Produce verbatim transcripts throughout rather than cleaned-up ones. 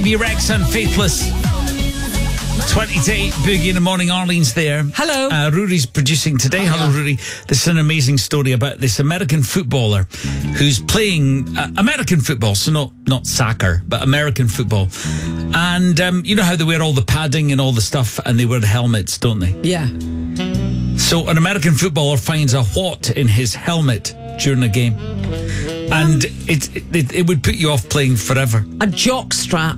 B-Rex and Faithless. twenty to eight, Boogie in the morning. Arlene's there. Hello. Uh, Rory's producing today. Oh, Hello, yeah. Rory. This is an amazing story about this American footballer who's playing uh, American football, so not, not soccer, but American football. And um, you know how they wear all the padding and all the stuff, and they wear the helmets, don't they? Yeah. So an American footballer finds a what in his helmet during a game. And it, it it would put you off playing forever. A jock strap.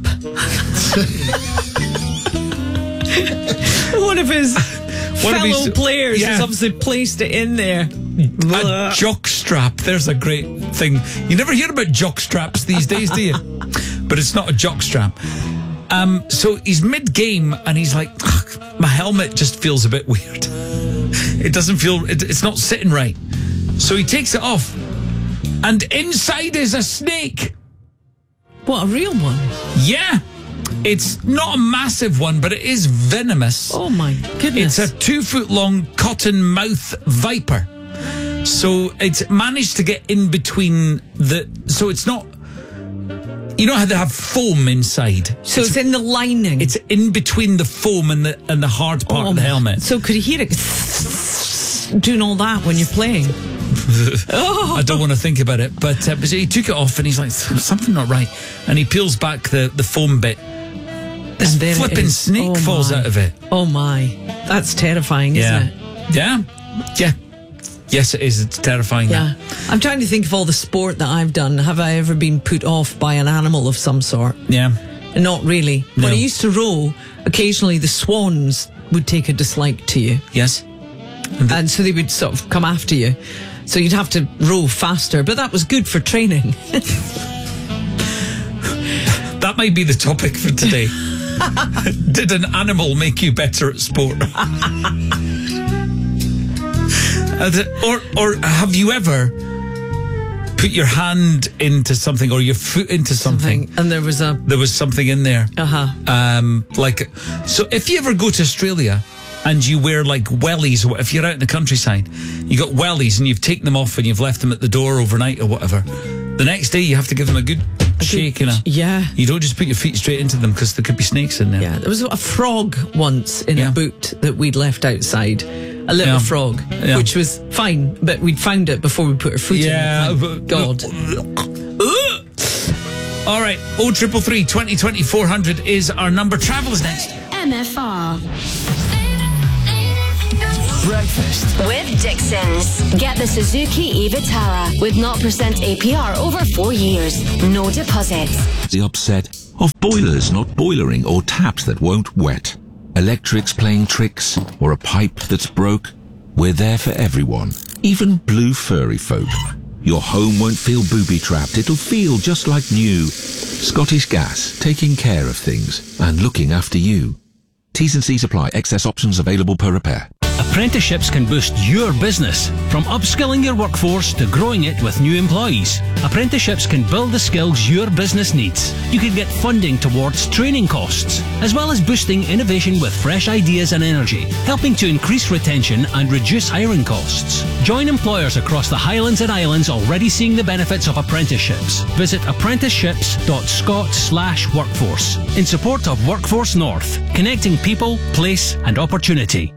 One of his One of fellow his- players yeah. has obviously placed it in there. A jock strap. There's a great thing. You never hear about jock straps these days, do you? But it's not a jock strap. Um, so he's mid-game and he's like, "Ugh, my helmet just feels a bit weird. It doesn't feel, it, it's not sitting right." So he takes it off. And inside is a snake. What, a real one? Yeah. It's not a massive one, but it is venomous. Oh my goodness. It's a two-foot-long cotton-mouth viper. So it's managed to get in between the... So it's not... You know how they have foam inside? So it's, it's in the lining. It's in between the foam and the and the hard part oh, of the helmet. So could you hear it doing all that when you're playing? Oh. I don't want to think about it, but, uh, but he took it off and he's like, something not right. And he peels back the, the foam bit. This flipping snake oh falls my. out of it. Oh my. That's terrifying, yeah. isn't it? Yeah. Yeah. Yes, it is. It's terrifying. Yeah. That. I'm trying to think of all the sport that I've done. Have I ever been put off by an animal of some sort? Yeah. Not really. No. When I used to row, occasionally the swans would take a dislike to you. Yes. And, and so they would sort of come after you. So you'd have to row faster, but that was good for training. That might be the topic for today. Did an animal make you better at sport? or, or have you ever put your hand into something or your foot into something, something and there was a there was something in there? Uh-huh. Um, like, so if you ever go to Australia and you wear like wellies, or if you're out in the countryside, you got wellies and you've taken them off and you've left them at the door overnight or whatever. The next day you have to give them a good a shake, you know. Yeah. You don't just put your feet straight into them because there could be snakes in there. Yeah. There was a frog once in yeah. a boot that we'd left outside. A little yeah. frog, yeah. which was fine, but we'd found it before we put our foot yeah, in. But, God. All right. oh triple three, twenty, twenty, four hundred is our number. Travel is next. M F R. Breakfast with Dixon's. Get the Suzuki e-Vitara with zero percent A P R over four years. No deposits. The upset of boilers not boilering or taps that won't wet. Electrics playing tricks or a pipe that's broke. We're there for everyone, even blue furry folk. Your home won't feel booby-trapped. It'll feel just like new. Scottish Gas, taking care of things and looking after you. T's and C's apply. Excess options available per repair. Apprenticeships can boost your business, from upskilling your workforce to growing it with new employees. Apprenticeships can build the skills your business needs. You can get funding towards training costs, as well as boosting innovation with fresh ideas and energy, helping to increase retention and reduce hiring costs. Join employers across the Highlands and Islands already seeing the benefits of apprenticeships. Visit apprenticeships.scot slash workforce in support of Workforce North, connecting people, place and opportunity.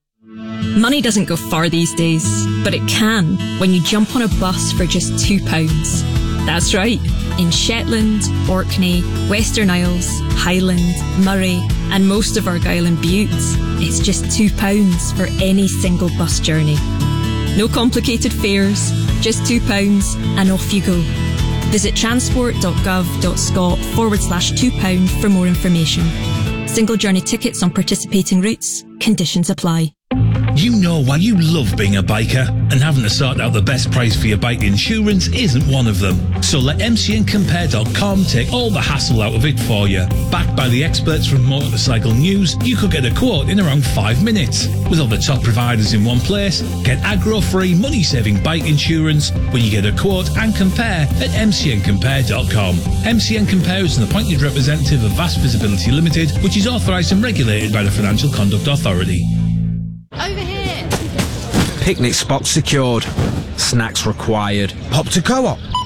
Money doesn't go far these days, but it can when you jump on a bus for just two pounds. That's right. In Shetland, Orkney, Western Isles, Highland, Murray, and most of Argyll and Bute, it's just two pounds for any single bus journey. No complicated fares, just two pounds, and off you go. Visit transport.gov.scot forward slash two pound for more information. Single journey tickets on participating routes. Conditions apply. You know why you love being a biker, and having to sort out the best price for your bike insurance isn't one of them. So let M C N compare dot com take all the hassle out of it for you. Backed by the experts from Motorcycle News, you could get a quote in around five minutes. With all the top providers in one place, get aggro-free, money-saving bike insurance when you get a quote and compare at M C N compare dot com. M C N Compare is an appointed representative of Vast Visibility Limited, which is authorised and regulated by the Financial Conduct Authority. Over here. Picnic spot secured. Snacks required. Pop to Co-op.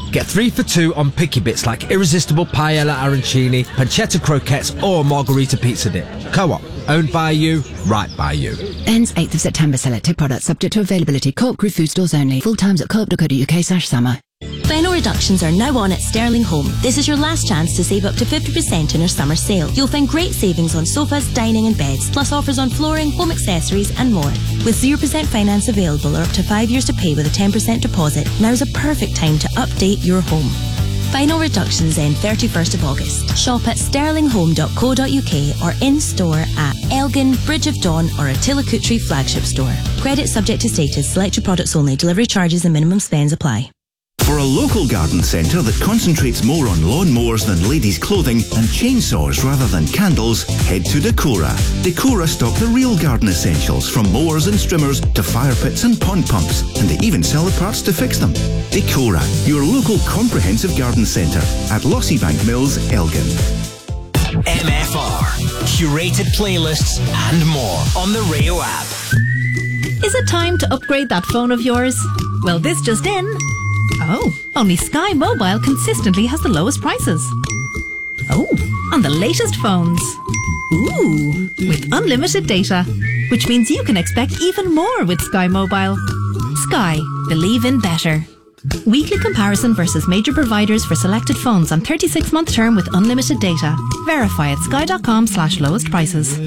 Get three for two on picky bits like irresistible paella arancini, pancetta croquettes or margarita pizza dip. Co-op, owned by you, right by you. Ends eighth of September. Selected products subject to availability. Co-op Group food stores only. Full times at co-op dot co dot uk slash summer. Final reductions are now on at Sterling Home. This is your last chance to save up to fifty percent in our summer sale. You'll find great savings on sofas, dining and beds, plus offers on flooring, home accessories and more. With zero percent finance available or up to five years to pay with a ten percent deposit, now's a perfect time to update your home. Final reductions end thirty-first of August. Shop at sterling home dot co dot uk or in-store at Elgin, Bridge of Dawn or Attila Kutri flagship store. Credit subject to status. Select your products only. Delivery charges and minimum spends apply. For a local garden centre that concentrates more on lawn mowers than ladies' clothing and chainsaws rather than candles, head to Decora. Decora stock the real garden essentials from mowers and strimmers to fire pits and pond pumps, and they even sell the parts to fix them. Decora, your local comprehensive garden centre at Lossiebank Mills, Elgin. M F R, curated playlists and more on the Rayo app. Is it time to upgrade that phone of yours? Well, this just in. Oh, only Sky Mobile consistently has the lowest prices. Oh, on the latest phones. Ooh, with unlimited data, which means you can expect even more with Sky Mobile. Sky, believe in better. Weekly comparison versus major providers for selected phones on thirty-six month term with unlimited data. Verify at sky.com slash lowest prices.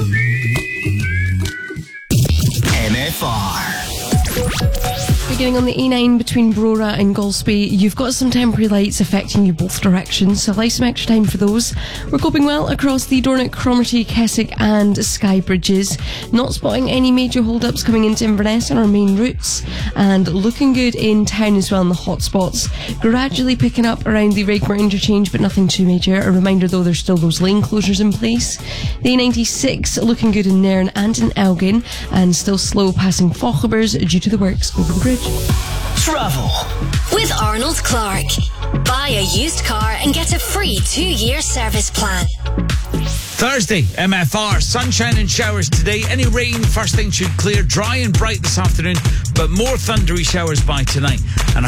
M F R. Beginning on the E nine between Brora and Golspie, you've got some temporary lights affecting you both directions, so allow some extra time for those. We're coping well across the Dornoch, Cromarty, Keswick and Skye bridges. Not spotting any major hold-ups coming into Inverness on our main routes, and looking good in town as well in the hotspots. Gradually picking up around the Regmore interchange, but nothing too major. A reminder though, there's still those lane closures in place. The A ninety-six looking good in Nairn and in Elgin, and still slow passing Fauchebers due to the works over the bridge. Travel with Arnold Clark. Buy a used car and get a free two-year service plan. Thursday, M F R, sunshine and showers today. Any rain, first thing should clear. Dry and bright this afternoon, but more thundery showers by tonight. And